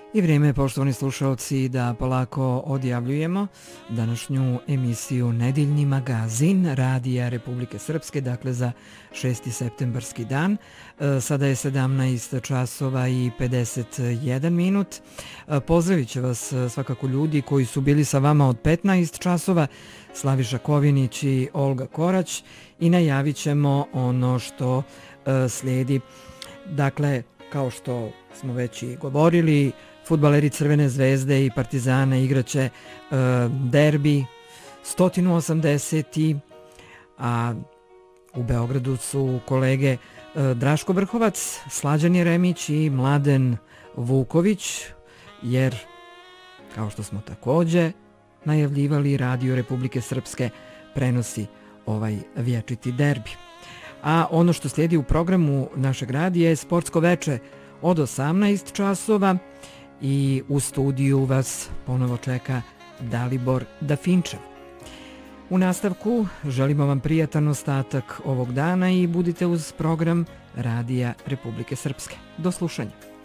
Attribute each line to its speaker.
Speaker 1: I vrijeme je, poštovani slušalci, da polako odjavljujemo današnju emisiju Nedeljni magazin Radija Republike Srpske, dakle za 6. septembarski dan. Sada je 17 časova i 51 minut. Pozdravit će vas svakako ljudi koji su bili sa vama od 15 časova, Slaviša Kovinić i Olga Korać, i najavit ćemo ono što slijedi. Dakle, kao što smo već i govorili, fudbaleri Crvene zvezde i Partizana igraće derbi 180. A u Beogradu su kolege Draško Vrhovac, Slađan Jeremić i Mladen Vuković, jer, kao što smo također najavljivali, Radio Republike Srpske prenosi ovaj vječiti derbi. A ono što slijedi u programu našeg radija je sportsko veče od 18 časova i u studiju vas ponovo čeka Dalibor Dafinčev. U nastavku želimo vam prijatan ostatak ovog dana i budite uz program Radija Republike Srpske. Do slušanja.